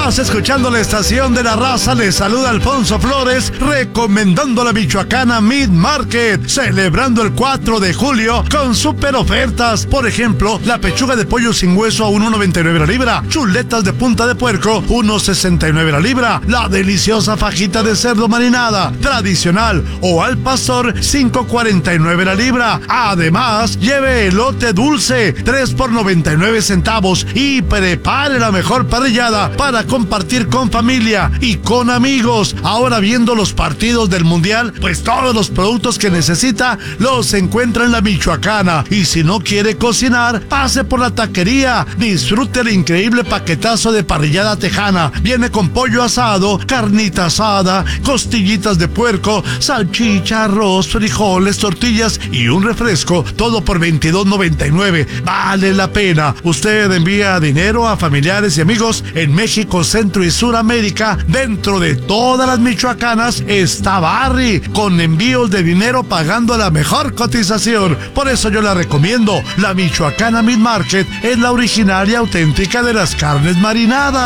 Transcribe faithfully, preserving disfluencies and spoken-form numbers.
Estás escuchando la estación de la raza. Les saluda Alfonso Flores, recomendando la Michoacana Meat Market, celebrando el cuatro de julio con super ofertas. Por ejemplo, la pechuga de pollo sin hueso a uno noventa y nueve la libra, chuletas de punta de puerco uno sesenta y nueve la libra, la deliciosa fajita de cerdo marinada tradicional o al pastor cinco cuarenta y nueve la libra. Además, lleve elote dulce tres por noventa y nueve centavos y prepare la mejor parrillada para compartir con familia y con amigos. Ahora, viendo los partidos del mundial, pues todos los productos que necesita los encuentra en la Michoacana. Y si no quiere cocinar, pase por la taquería, disfrute el increíble paquetazo de parrillada tejana. Viene con pollo asado, carnita asada, costillitas de puerco, salchicha, arroz, frijoles, tortillas y un refresco, todo por veintidós noventa y nueve. Vale la pena. Usted envía dinero a familiares y amigos en México, Centro y Suramérica. Dentro de todas las michoacanas está Barry, con envíos de dinero pagando la mejor cotización. Por eso yo la recomiendo. La Michoacana Meat Market es la originaria auténtica de las carnes marinadas.